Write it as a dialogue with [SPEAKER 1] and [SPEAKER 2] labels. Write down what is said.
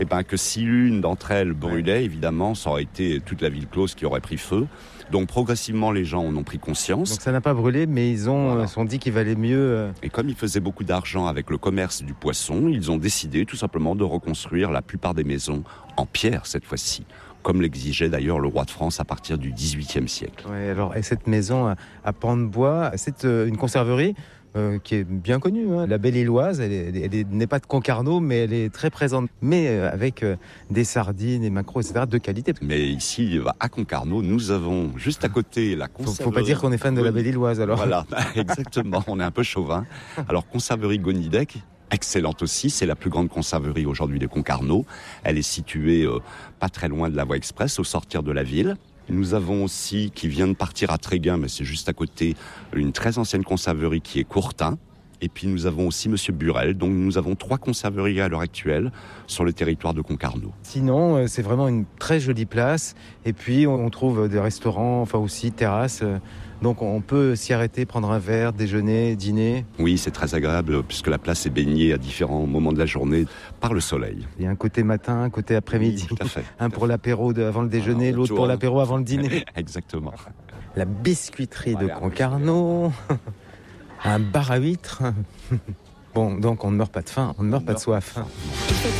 [SPEAKER 1] Eh bien, que si l'une d'entre elles brûlait, évidemment, ça aurait été toute la ville close qui aurait pris feu. Donc progressivement, les gens en ont pris conscience.
[SPEAKER 2] Donc ça n'a pas brûlé, mais ils se sont dit qu'il valait mieux...
[SPEAKER 1] Et comme ils faisaient beaucoup d'argent avec le commerce du poisson, ils ont décidé tout simplement de reconstruire la plupart des maisons en pierre cette fois-ci, comme l'exigeait d'ailleurs le roi de France à partir du XVIIIe siècle.
[SPEAKER 2] Ouais, alors, et cette maison à pans de bois, c'est une conserverie qui est bien connue, hein. La Belle-Îloise, elle n'est pas de Concarneau, mais elle est très présente. Mais avec des sardines, des maquereaux, etc., de qualité.
[SPEAKER 1] Mais ici, à Concarneau, nous avons juste à côté la conserverie...
[SPEAKER 2] Faut pas dire qu'on est fan de la Belle-Îloise, alors.
[SPEAKER 1] Voilà, exactement, on est un peu chauvin. Alors, conserverie Gonidec, excellente aussi, c'est la plus grande conserverie aujourd'hui de Concarneau. Elle est située pas très loin de la voie express, au sortir de la ville. Nous avons aussi, qui vient de partir à Tréguin, mais c'est juste à côté, une très ancienne conserverie qui est Courtin. Et puis nous avons aussi Monsieur Burel. Donc nous avons 3 conserveries à l'heure actuelle sur le territoire de Concarneau.
[SPEAKER 2] Sinon, c'est vraiment une très jolie place. Et puis on trouve des restaurants, enfin aussi terrasses. Donc on peut s'y arrêter, prendre un verre, déjeuner, dîner.
[SPEAKER 1] Oui, c'est très agréable puisque la place est baignée à différents moments de la journée par le soleil.
[SPEAKER 2] Il y a un côté matin, un côté après-midi.
[SPEAKER 1] Oui, tout à fait.
[SPEAKER 2] Un pour l'apéro avant le déjeuner, l'autre pour l'apéro avant le dîner.
[SPEAKER 1] Exactement.
[SPEAKER 2] La biscuiterie de Concarneau. Un bar à huîtres. Bon, donc on ne meurt pas de faim, on ne meurt pas de soif.